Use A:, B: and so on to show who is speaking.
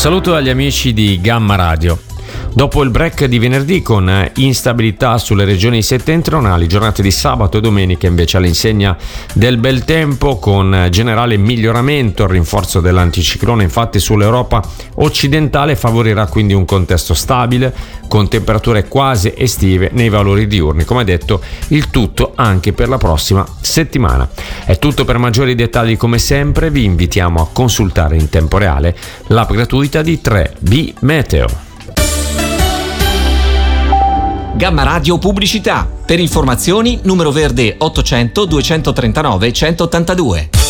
A: saluto agli amici di Gamma Radio. Dopo il break di venerdì con instabilità sulle regioni settentrionali, giornate di sabato e domenica invece all'insegna del bel tempo con generale miglioramento. Il rinforzo dell'anticiclone infatti sull'Europa occidentale favorirà quindi un contesto stabile con temperature quasi estive nei valori diurni, come detto, il tutto anche per la prossima settimana. È tutto. Per maggiori dettagli come sempre vi invitiamo a consultare in tempo reale l'app gratuita di 3B Meteo.
B: Gamma Radio Pubblicità. Per informazioni numero verde 800 239 182.